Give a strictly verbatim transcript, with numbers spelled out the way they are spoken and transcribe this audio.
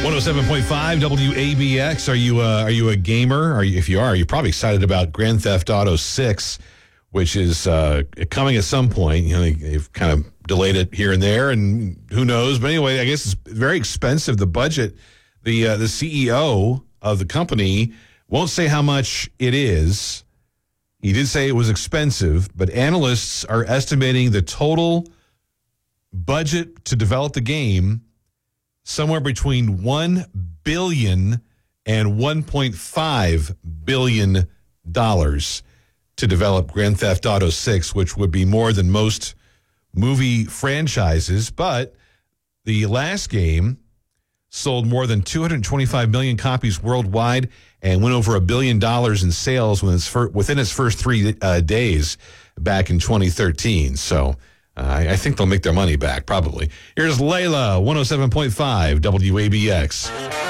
one oh seven point five W A B X. Are you uh, are you a gamer? Are you, if you are, you're probably excited about Grand Theft Auto six, which is uh, coming at some point. You know, they, they've kind of delayed it here and there, and who knows? But anyway, I guess it's very expensive. The budget, the uh, the C E O of the company won't say how much it is. He did say it was expensive, but analysts are estimating the total budget to develop the game somewhere between one billion dollars and one point five billion dollars to develop Grand Theft Auto six, which would be more than most movie franchises. But the last game sold more than two hundred twenty-five million copies worldwide and went over a billion dollars in sales within its, fir- within its first three uh, days back in twenty thirteen. So uh, I, I think they'll make their money back, probably. Here's Layla, one oh seven point five W A B X.